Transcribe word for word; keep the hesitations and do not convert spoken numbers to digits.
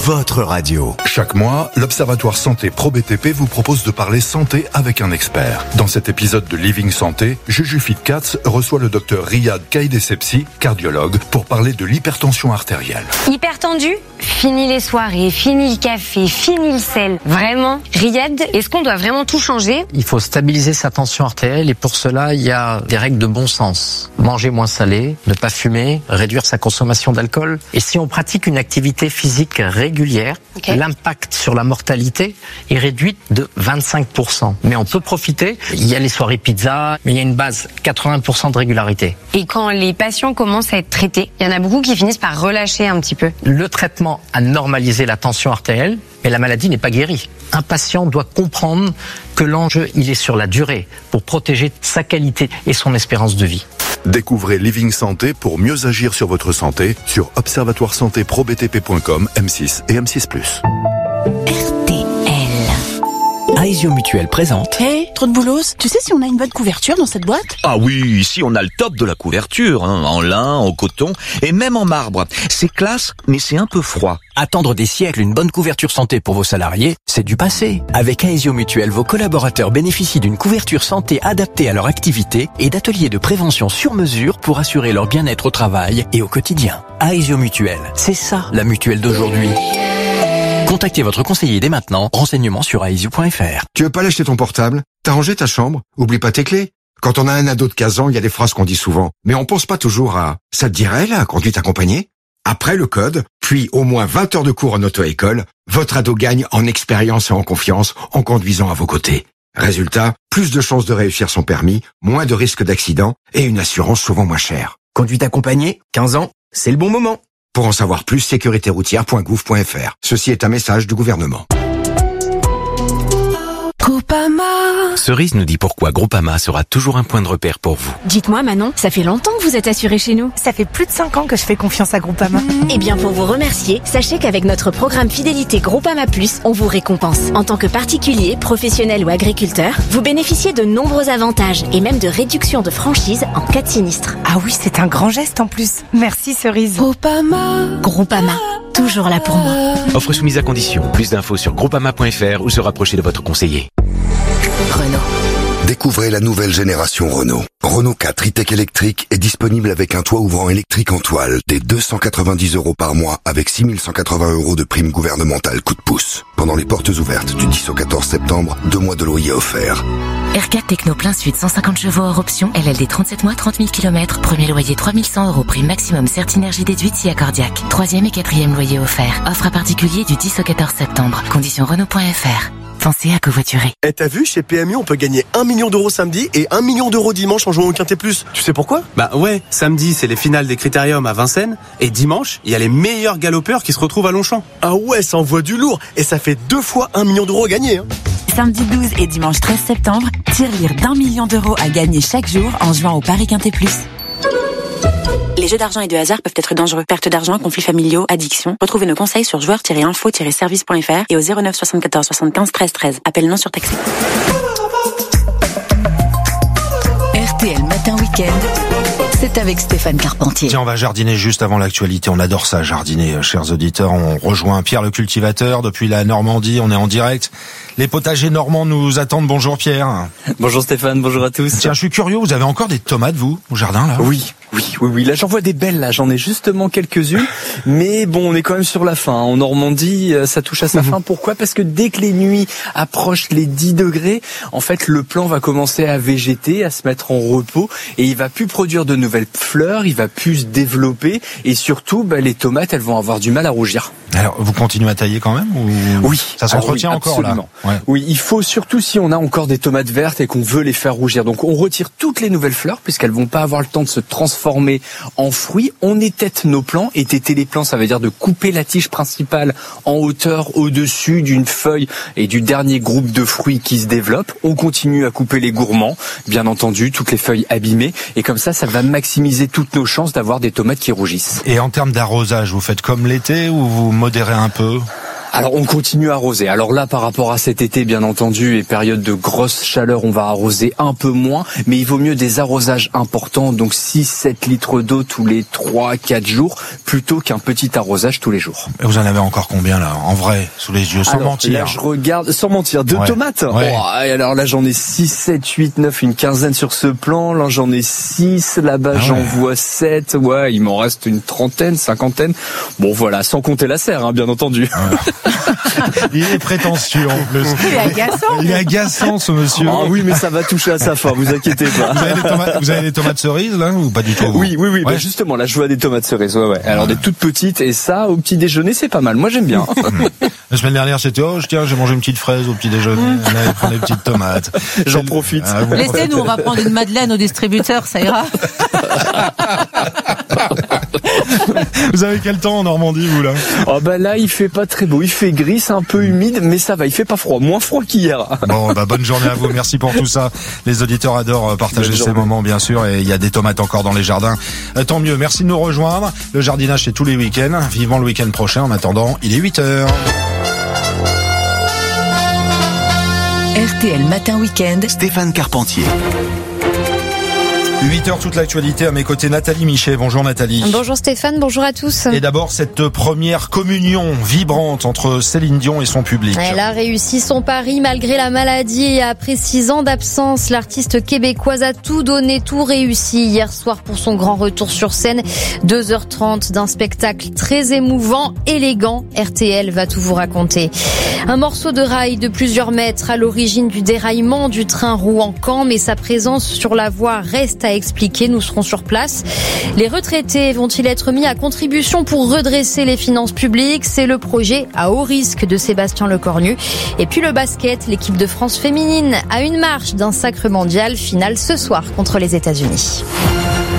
votre radio. Chaque mois, l'Observatoire Santé Pro B T P vous propose de parler santé avec un expert. Dans cet épisode de Living Santé, Juju Fit-Katz reçoit le docteur Riyad Kaïdessepsi, cardiologue, pour parler de l'hypertension artérielle. Hyper tendu ? Fini les soirées, fini le café, fini le sel. Vraiment ? Riyad, est-ce qu'on doit vraiment tout changer ? Il faut stabiliser sa tension artérielle et pour cela, il y a des règles de bon sens. Manger moins salé, ne pas fumer, réduire sa consommation d'alcool. Et si on pratique une activité physique régulière, okay. l'impact sur la mortalité est réduit de vingt-cinq pour cent. Mais on peut profiter. Il y a les soirées pizza, mais il y a une base, quatre-vingts pour cent de régularité. Et quand les patients commencent à être traités, il y en a beaucoup qui finissent par relâcher un petit peu. Le traitement a normalisé la tension artérielle, mais la maladie n'est pas guérie. Un patient doit comprendre que l'enjeu, il est sur la durée pour protéger sa qualité et son espérance de vie. Découvrez Living Santé pour mieux agir sur votre santé sur observatoire santé pro b t p point com, M six et M six plus. R T L. Aesio Mutuel présente. Hé, hey, trop de boulos. Tu sais si on a une bonne couverture dans cette boîte ? Ah oui, ici on a le top de la couverture, hein, en lin, en coton et même en marbre. C'est classe, mais c'est un peu froid. Attendre des siècles une bonne couverture santé pour vos salariés, c'est du passé. Avec Aesio Mutuel, vos collaborateurs bénéficient d'une couverture santé adaptée à leur activité et d'ateliers de prévention sur mesure pour assurer leur bien-être au travail et au quotidien. Aesio Mutuel, c'est ça la mutuelle d'aujourd'hui. Contactez votre conseiller dès maintenant. Renseignements sur aesio point f r. Tu veux pas lâcher ton portable ? T'as rangé ta chambre ? Oublie pas tes clés. Quand on a un ado de quinze ans, il y a des phrases qu'on dit souvent. Mais on pense pas toujours à « ça te dirait, la conduite accompagnée ?» Après le code, puis au moins vingt heures de cours en auto-école, votre ado gagne en expérience et en confiance en conduisant à vos côtés. Résultat, plus de chances de réussir son permis, moins de risques d'accident et une assurance souvent moins chère. Conduite accompagnée, quinze ans, c'est le bon moment. Pour en savoir plus, sécurité routière point gouv point f r. Ceci est un message du gouvernement. Groupama. Cerise nous dit pourquoi Groupama sera toujours un point de repère pour vous. Dites-moi Manon, ça fait longtemps que vous êtes assurée chez nous. Ça fait plus de cinq ans que je fais confiance à Groupama. Mmh. Eh bien pour vous remercier, sachez qu'avec notre programme fidélité Groupama Plus, on vous récompense. En tant que particulier, professionnel ou agriculteur, vous bénéficiez de nombreux avantages et même de réduction de franchise en cas de sinistre. Ah oui, c'est un grand geste en plus. Merci Cerise. Groupama. Groupama. Toujours là pour moi. Offre soumise à condition. Plus d'infos sur groupama point f r ou se rapprocher de votre conseiller. Renault. Découvrez la nouvelle génération Renault. Renault quatre e-tech électrique est disponible avec un toit ouvrant électrique en toile dès deux cent quatre-vingt-dix euros par mois avec six mille cent quatre-vingts euros de prime gouvernementale coup de pouce. Pendant les portes ouvertes du dix au quatorze septembre, deux mois de loyer offerts. R quatre Techno plein sud, cent cinquante chevaux hors option, L L D trente-sept mois, trente mille kilomètres, premier loyer trois mille cent euros, prime maximum Certinergie déduite si accordiaque. Troisième et quatrième loyer offert. Offre à particulier du dix au quatorze septembre. Conditions Renault point f r. Pensez à covoiturer. Eh, t'as vu, chez P M U, on peut gagner un million d'euros samedi et un million d'euros dimanche en jouant au Quintet Plus. Tu sais pourquoi ? Bah ouais, samedi, c'est les finales des Critériums à Vincennes et dimanche, il y a les meilleurs galopeurs qui se retrouvent à Longchamp. Ah ouais, ça envoie du lourd et ça fait deux fois un million d'euros à gagner. Hein. Samedi douze et dimanche treize septembre, tirelire d'un million d'euros à gagner chaque jour en jouant au Paris Quintet Plus. Les jeux d'argent et de hasard peuvent être dangereux. Perte d'argent, conflits familiaux, addiction. Retrouvez nos conseils sur joueurs tiret info tiret service point f r et au zéro neuf soixante-quatorze soixante-quinze treize treize. Appel non surtaxé. R T L Matin Week-end. C'est avec Stéphane Carpentier. Tiens, on va jardiner juste avant l'actualité. On adore ça, jardiner, chers auditeurs. On rejoint Pierre le cultivateur depuis la Normandie. On est en direct. Les potagers normands nous attendent. Bonjour Pierre. Bonjour Stéphane, bonjour à tous. Tiens, je suis curieux, vous avez encore des tomates, vous, au jardin, là ? Oui, oui, oui, oui. Là, j'en vois des belles, là. J'en ai justement quelques-unes. Mais bon, on est quand même sur la fin. En Normandie, ça touche à sa fin. Pourquoi ? Parce que dès que les nuits approchent les dix degrés, en fait, le plant va commencer à végéter, à se mettre en repos et il va plus produire de nouvelles fleurs, il va plus se développer et surtout, bah, les tomates, elles vont avoir du mal à rougir. Alors, vous continuez à tailler quand même ou... Oui. Ça s'entretient oui, encore, là ? Ouais. Oui, il faut surtout si on a encore des tomates vertes et qu'on veut les faire rougir. Donc, on retire toutes les nouvelles fleurs puisqu'elles vont pas avoir le temps de se transformer en fruits. On étête nos plants. Étêter les plants, ça veut dire de couper la tige principale en hauteur au-dessus d'une feuille et du dernier groupe de fruits qui se développe. On continue à couper les gourmands, bien entendu, toutes les feuilles abîmées. Et comme ça, ça va maximiser toutes nos chances d'avoir des tomates qui rougissent. Et en termes d'arrosage, vous faites comme l'été ou vous modérez un peu ? Alors on continue à arroser. Alors là, par rapport à cet été, bien entendu, et période de grosse chaleur, on va arroser un peu moins, mais il vaut mieux des arrosages importants, donc six sept litres d'eau tous les trois quatre jours, plutôt qu'un petit arrosage tous les jours. Et vous en avez encore combien là, en vrai, sous les yeux, sans alors, mentir? Là, je regarde, sans mentir, deux ouais. tomates. Ouais. Oh, et alors là, j'en ai six, sept, huit, neuf, une quinzaine sur ce plan. Là, j'en ai six. Là-bas, ah ouais. j'en vois sept. Ouais, il m'en reste une trentaine, cinquantaine. Bon, voilà, sans compter la serre, hein, bien entendu. Ouais. Il est prétentieux en plus. Il est agaçant. Il est agaçant ce monsieur. Ah oui, mais ça va toucher à sa fin, vous inquiétez pas. Vous avez des tomates, vous avez des tomates cerises là ou pas du tout? Oui, oui, oui. Ouais. Bah justement, là, je vois des tomates cerises. Ouais, ouais. Alors ouais. des toutes petites et ça, au petit déjeuner, c'est pas mal. Moi, j'aime bien. La semaine dernière, c'était oh, tiens, j'ai mangé une petite fraise au petit déjeuner. Là, il prend des petites tomates. J'en profite. Ah, laissez-nous, on va prendre une madeleine au distributeur, ça ira. Vous avez quel temps en Normandie, vous là? Oh bah là, il fait pas très beau, il fait gris, c'est un peu humide, mais ça va, il fait pas froid, moins froid qu'hier. Bon, bah bonne journée à vous, merci pour tout ça. Les auditeurs adorent partager ces moments, bien sûr, et il y a des tomates encore dans les jardins. Euh, tant mieux, merci de nous rejoindre. Le jardinage, c'est tous les week-ends. Vivement le week-end prochain. En attendant, il est huit heures. R T L Matin Week-end. Stéphane Carpentier. huit heures, toute l'actualité. À mes côtés, Nathalie Michet. Bonjour Nathalie. Bonjour Stéphane, bonjour à tous. Et d'abord, cette première communion vibrante entre Céline Dion et son public. Elle a réussi son pari malgré la maladie et après six ans d'absence. L'artiste québécoise a tout donné, tout réussi hier soir pour son grand retour sur scène. deux heures trente d'un spectacle très émouvant, élégant. R T L va tout vous raconter. Un morceau de rail de plusieurs mètres à l'origine du déraillement du train Rouen-Caen, mais sa présence sur la voie reste à expliquer. Nous serons sur place. Les retraités vont-ils être mis à contribution pour redresser les finances publiques? C'est le projet à haut risque de Sébastien Lecornu. Et puis le basket, l'équipe de France féminine a une marche d'un sacre mondial, finale ce soir contre les États-Unis.